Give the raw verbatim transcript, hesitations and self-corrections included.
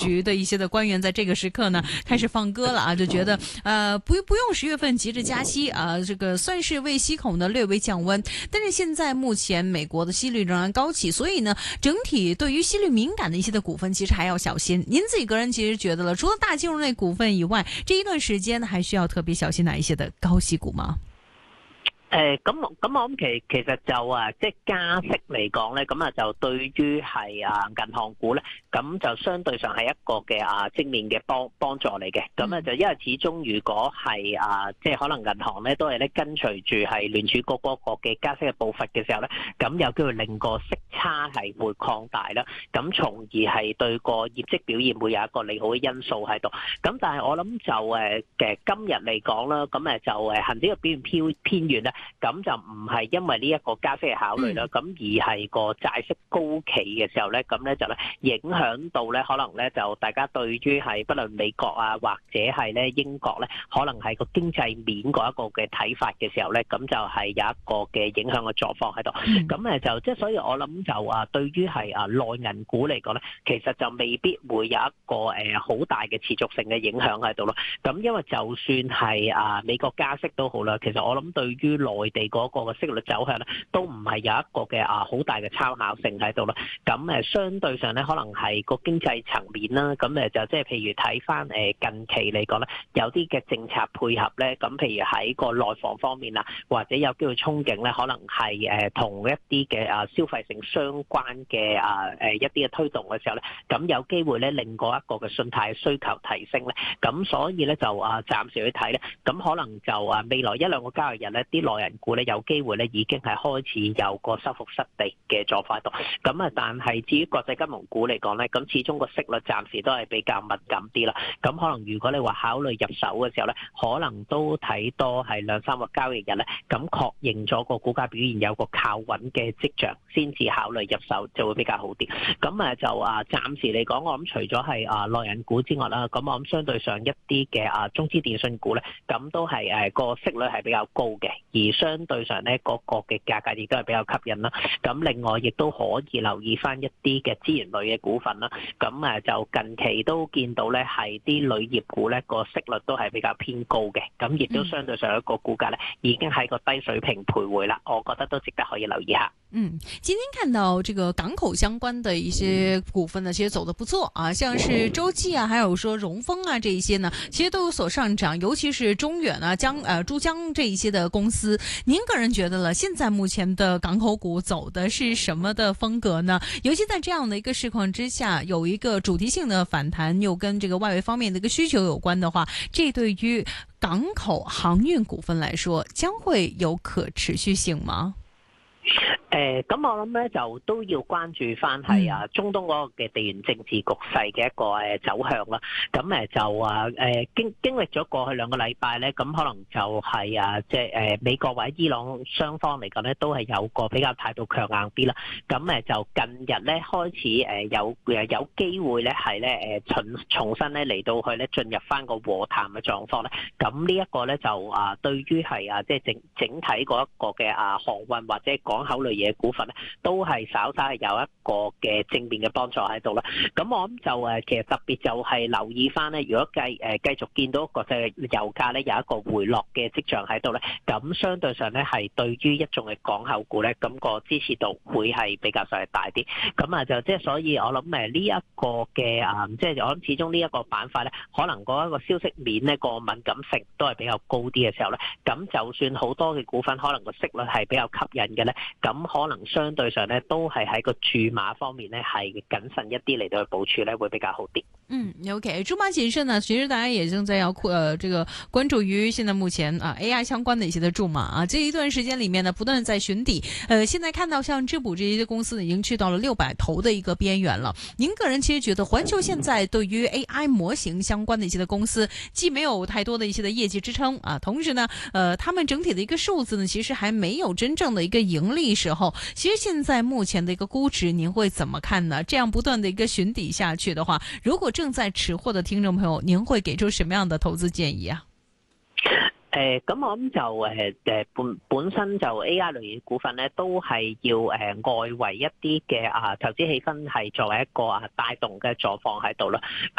局的一些的官員在這個時刻呢開始放歌了啊，就覺得呃不不用十月份急着加息啊，這個算是為息口呢略微降溫。但是現在目前美國的息率仍然高企，所以呢整體對於息率敏感的一些的股份其實還要小心。您自己個人其實覺得了，除了大金融類股份以外，這一段時間還需要特別小心哪一些的高息股嗎？ 誒咁咁我諗其其實就啊，即係加息嚟講咧，咁啊就對於係啊銀行股咧，咁就相對上係一個嘅啊正面嘅幫幫助嚟嘅。咁啊就因為始終如果係啊即係可能銀行咧都係咧跟隨住係聯儲局嗰個嘅加息嘅步伐嘅時候咧，咁有機會令個息差係會擴大啦，咁從而係對個業績表現會有一個利好嘅因素喺度。咁但係我諗就誒嘅今日嚟講啦，咁誒就誒恒指嘅表現偏偏軟咧。咁就唔係因為呢一個加息嘅考慮啦，咁、嗯、而係個債息高企嘅時候咧，咁咧就咧影響到咧，可能咧就大家對於係不論美國啊或者係咧英國咧，可能係個經濟面嗰一個嘅睇法嘅時候咧，咁就係有一個嘅影響嘅狀況喺度。咁誒、嗯、就即係所以我諗就啊，對於係啊內銀股嚟講咧，其實就未必會有一個誒好大嘅持續性嘅影響喺度咯。咁因為就算係啊美國加息都好啦，其實我諗對於內地嗰個嘅息率走向咧，都唔係有一個嘅啊好大嘅參考性喺度啦。咁誒相對上咧，可能係個經濟層面啦。咁誒就即係譬如睇翻誒近期嚟講咧，有啲嘅政策配合咧，咁譬如喺個內房方面啊，或者有機會憧憬咧，可能係誒同一啲嘅啊消費性相關嘅啊誒一啲嘅推動嘅時候咧，咁有機會咧令嗰一個嘅信貸需求提升咧。咁所以咧就啊暫時去睇咧，咁可能就啊未來一兩個交易日咧，啲內銀股咧有機會咧已經係開始有個收復失地嘅狀況喺度。咁啊，但係至於國際金融股嚟講咧，咁始終個息率暫時都係比較敏感啲啦。咁可能如果你話考慮入手嘅時候咧，可能都睇多係兩三個交易日咧，咁確認咗個股價表現有個靠穩嘅跡象，先至考慮入手就會比較好啲。咁啊就啊暫時嚟講，我諗除咗係啊內銀股之外啦，咁我諗相對上一啲嘅啊中資電信股咧，咁都係誒個息率係比較高嘅，而相對上咧嗰個嘅價格亦都係比較吸引啦。咁另外亦都可以留意翻一啲嘅資源類嘅股份啦。咁誒就近期都見到咧係啲鋁業股咧個息率都係比較偏高嘅，咁亦都相對上一個股價咧已經喺個低水平徘徊啦。我覺得都值得可以留意下。 嗯，今天看到這個港口相關的一些股份呢，其實走得不錯啊，像是洲際啊，還有說榮豐啊這一些呢，其實都有所上漲，尤其是中遠啊、江呃珠江這一些的公司。您個人覺得了，現在目前的港口股走的是什麼的風格呢？尤其在這樣的一個市況之下，有一個主題性的反彈，又跟這個外圍方面的一個需求有關的話，這對於港口航運股份來說，將會有可持續性嗎？ 誒咁、呃、我諗咧就都要關注翻係啊中東嗰個嘅地緣政治局勢嘅一個誒走向啦。咁誒就啊誒經經歷咗過去兩個禮拜咧，咁可能就係啊即係誒美國或者伊朗雙方嚟講咧，都係有個比較態度強硬啲啦。咁誒就近日咧開始誒有誒有機會咧係咧誒重重新咧嚟到去咧進入翻個和談嘅狀況咧。咁呢一個咧就啊對於係啊即係整整體嗰一個嘅啊航運或者港口類嘢股份咧，都係稍稍係有一個嘅正面嘅幫助喺度啦。咁我諗就誒，其實特別就係留意翻咧，如果繼誒繼續見到國際油價咧有一個回落嘅跡象喺度咧，咁相對上咧係對於一眾嘅港口股咧，咁個支持度會係比較上係大啲。咁啊就即係所以我諗誒呢一個嘅啊，即係我諗始終呢一個板塊咧，可能嗰一個消息面咧個敏感性都係比較高啲嘅時候咧，咁就算好多嘅股份可能個息率係比較吸引嘅咧，咁可能相對上咧，都係喺個注碼方面咧，係謹慎一啲嚟到去部署咧，會比較好啲。 嗯 ，OK， 注碼謹慎呢，其實大家也正在要呃這個關注於現在目前啊 A I 相關的一些的注碼啊，這一段時間裡面呢，不斷在尋底。呃，現在看到像智補這些公司已經去到了六百頭的一個邊緣了。您個人其實覺得環球現在對於 A I 模型相關的一些的公司，既沒有太多的一些的業績支撐啊，同時呢，呃，他們整體的一個數字呢，其實還沒有真正的一個盈利時候。其實現在目前的一個估值，您會怎麼看呢？這樣不斷的一個尋底下去的話，如果正在持貨的聽眾朋友，您會給出什麼樣的投資建議啊？ 誒咁、呃、我諗就誒誒本本身就 A I 類型股份咧，都係要誒、呃、外圍一啲嘅啊投資氣氛係作為一個啊帶動嘅狀況喺度啦。